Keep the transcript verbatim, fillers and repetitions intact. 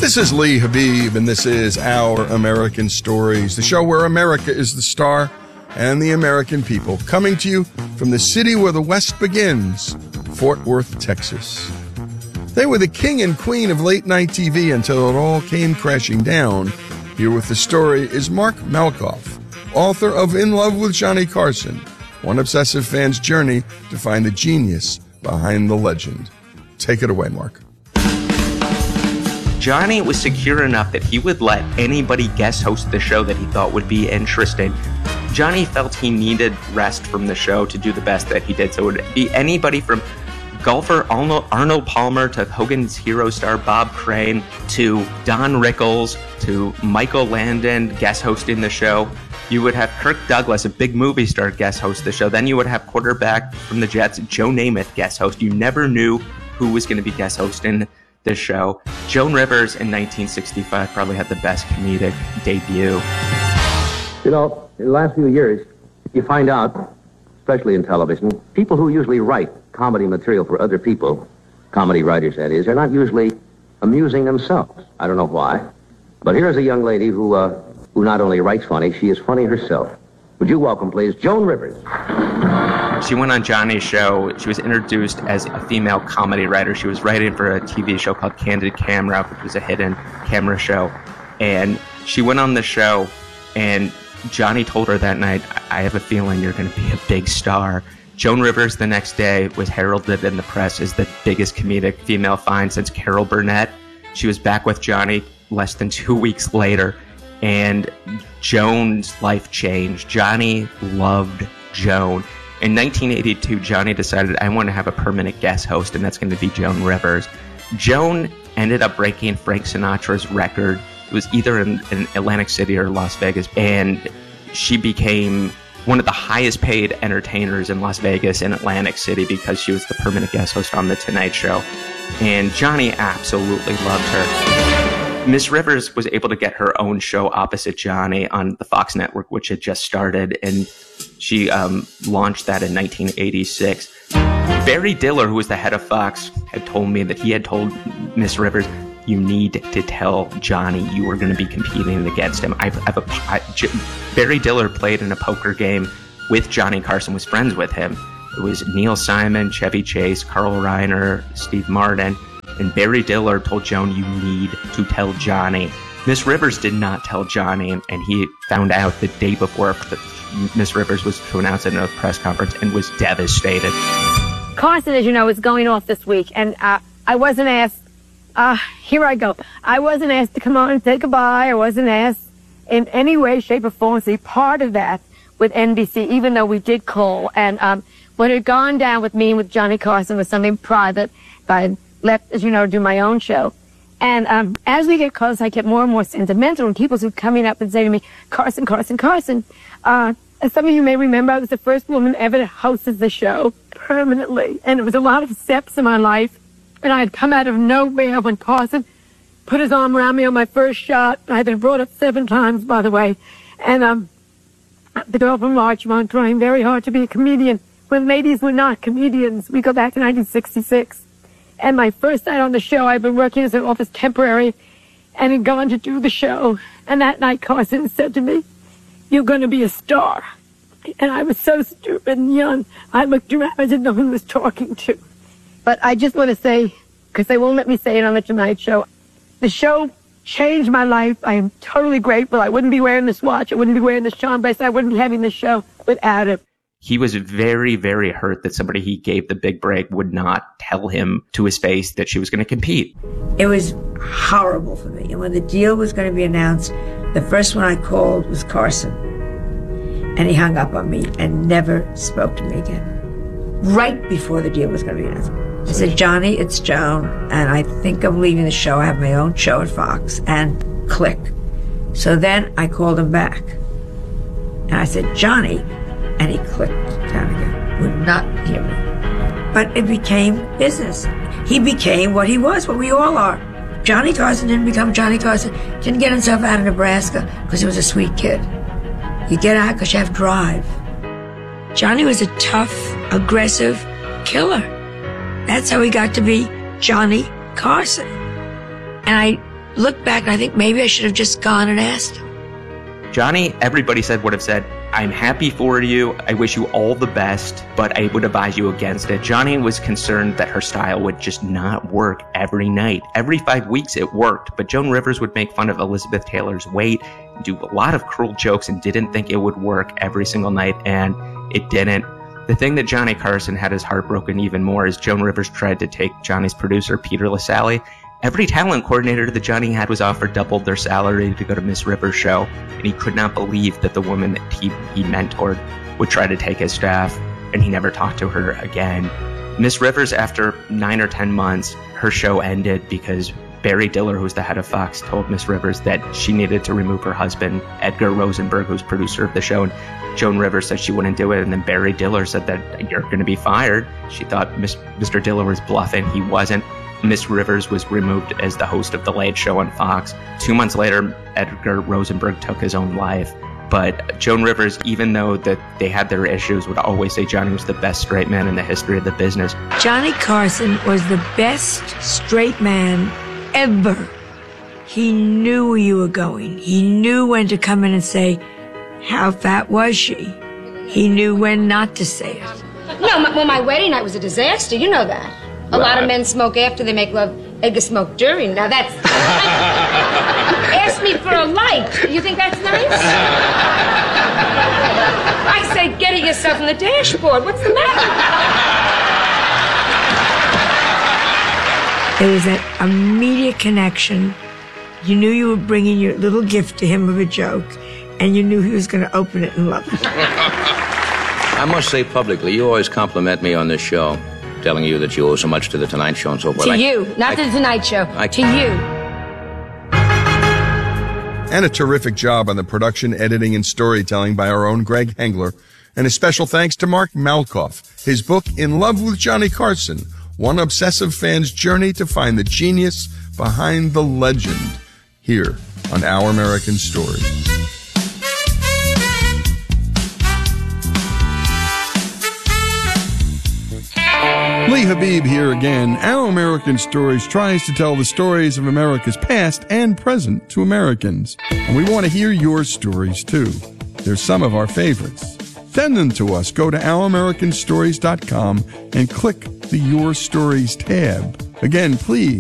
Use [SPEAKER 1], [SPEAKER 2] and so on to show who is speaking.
[SPEAKER 1] This is Lee Habib, and this is Our American Stories, the show where America is the star and the American people, coming to you from the city where the West begins, Fort Worth, Texas. They were the king and queen of late-night T V until it all came crashing down. Here with the story is Mark Malkoff, author of In Love with Johnny Carson, one obsessive fan's journey to find the genius behind the legend. Take it away, Mark.
[SPEAKER 2] Johnny was secure enough that he would let anybody guest host the show that he thought would be interesting. Johnny felt he needed rest from the show to do the best that he did. So it would be anybody from golfer Arnold Palmer to Hogan's Hero star Bob Crane to Don Rickles to Michael Landon guest hosting the show. You would have Kirk Douglas, a big movie star, guest host the show. Then you would have quarterback from the Jets, Joe Namath, guest host. You never knew who was going to be guest hosting this show. Joan Rivers in nineteen sixty-five probably had the best comedic debut.
[SPEAKER 3] You know, in the last few years, you find out, especially in television, people who usually write comedy material for other people, comedy writers that is, are not usually amusing themselves. I don't know why. But here's a young lady who, uh, who not only writes funny, she is funny herself. Would you welcome, please, Joan Rivers.
[SPEAKER 2] She went on Johnny's show. She was introduced as a female comedy writer. She was writing for a T V show called Candid Camera, which was a hidden camera show. And she went on the show, and Johnny told her that night, I have a feeling you're going to be a big star. Joan Rivers the next day was heralded in the press as the biggest comedic female find since Carol Burnett. She was back with Johnny less than two weeks later, and Joan's life changed. Johnny loved Joan. In nineteen eighty-two, Johnny decided, I want to have a permanent guest host, and that's going to be Joan Rivers. Joan ended up breaking Frank Sinatra's record. It was either in, in Atlantic City or Las Vegas, and she became one of the highest paid entertainers in Las Vegas and Atlantic City because she was the permanent guest host on The Tonight Show. And Johnny absolutely loved her. Miss Rivers was able to get her own show opposite Johnny on the Fox network, which had just started, and she um, launched that in nineteen eighty-six. Barry Diller, who was the head of Fox, had told me that he had told Miss Rivers, you need to tell Johnny you are going to be competing against him. I've, I've a, I, J- Barry Diller played in a poker game with Johnny Carson, was friends with him. It was Neil Simon, Chevy Chase, Carl Reiner, Steve Martin, and Barry Diller told Joan, you need to tell Johnny. Miss Rivers did not tell Johnny, and he found out the day before that Miss Rivers was to announce it in a press conference and was devastated.
[SPEAKER 4] Carson, as you know, is going off this week, and uh, I wasn't asked. Uh, here I go. I wasn't asked to come on and say goodbye. I wasn't asked in any way, shape, or form to be part of that with N B C, even though we did call. And um, what had gone down with me and with Johnny Carson was something private. I had left, as you know, do my own show. And um, as we get close, I get more and more sentimental, and people keep coming up and saying to me, Carson, Carson, Carson. Uh, as some of you may remember, I was the first woman ever to host the show permanently. And it was a lot of steps in my life. And I had come out of nowhere when Carson put his arm around me on my first shot. I had been brought up seven times, by the way. And um, the girl from Larchmont trying very hard to be a comedian when ladies were not comedians. We go back to nineteen sixty-six. And my first night on the show, I'd been working as an office temporary and had gone to do the show. And that night, Carson said to me, you're going to be a star. And I was so stupid and young. I looked around. I didn't know who I was talking to. But I just want to say, because they won't let me say it on The Tonight Show, the show changed my life. I am totally grateful. I wouldn't be wearing this watch. I wouldn't be wearing this charm bracelet. I wouldn't be having this show without it.
[SPEAKER 2] He was very, very hurt that somebody he gave the big break would not tell him to his face that she was going to compete.
[SPEAKER 5] It was horrible for me. And when the deal was going to be announced, the first one I called was Carson. And he hung up on me and never spoke to me again. Right before the deal was going to be announced. I said, Johnny, it's Joan, and I think I'm leaving the show. I have my own show at Fox, and click. So then I called him back. And I said, Johnny, and he clicked down again. Would not hear me. But it became business. He became what he was, what we all are. Johnny Carson didn't become Johnny Carson, didn't get himself out of Nebraska because he was a sweet kid. You get out because you have drive. Johnny was a tough, aggressive killer. That's how he got to be Johnny Carson. And I look back and I think maybe I should have just gone and asked him.
[SPEAKER 2] Johnny, everybody said, would have said, I'm happy for you. I wish you all the best, but I would advise you against it. Johnny was concerned that her style would just not work every night. Every five weeks it worked, but Joan Rivers would make fun of Elizabeth Taylor's weight, do a lot of cruel jokes, and didn't think it would work every single night, and it didn't. The thing that Johnny Carson had his heart broken even more is Joan Rivers tried to take Johnny's producer, Peter LaSalle. Every talent coordinator that Johnny had was offered double their salary to go to Miss Rivers' show, and he could not believe that the woman that he, he mentored would try to take his staff, and he never talked to her again. Miss Rivers, after nine or ten months, her show ended because Barry Diller, who's the head of Fox, told Miss Rivers that she needed to remove her husband, Edgar Rosenberg, who's producer of the show, and Joan Rivers said she wouldn't do it, and then Barry Diller said that you're going to be fired. She thought Miss, Mister Diller was bluffing. He wasn't. Miss Rivers was removed as the host of The Late Show on Fox. Two months later, Edgar Rosenberg took his own life. But Joan Rivers, even though that they had their issues, would always say Johnny was the best straight man in the history of the business.
[SPEAKER 5] Johnny Carson was the best straight man ever. He knew where you were going. He knew when to come in and say, how fat was she? He knew when not to say it.
[SPEAKER 6] No, my, well, my wedding night was a disaster. You know that. A lot of men smoke after they make love. Edgar smoked during. Now that's... Ask me for a light. You think that's nice? I say, get it yourself on the dashboard. What's the matter?
[SPEAKER 5] There was that immediate connection. You knew you were bringing your little gift to him of a joke, and you knew he was going to open it and love it.
[SPEAKER 7] I must say publicly, you always compliment me on this show, telling you that you owe so much to The Tonight Show and so forth.
[SPEAKER 6] To
[SPEAKER 7] I,
[SPEAKER 6] you, not
[SPEAKER 7] I,
[SPEAKER 6] to The Tonight Show.
[SPEAKER 7] I,
[SPEAKER 6] to you.
[SPEAKER 1] And a terrific job on the production, editing, and storytelling by our own Greg Hengler. And a special thanks to Mark Malkoff. His book, In Love with Johnny Carson, one obsessive fan's journey to find the genius behind the legend, here on Our American Stories. Lee Habib here again. Our American Stories tries to tell the stories of America's past and present to Americans. And we want to hear your stories too. They're some of our favorites. Send them to us. Go to our american stories dot com and click the Your Stories tab. Again, please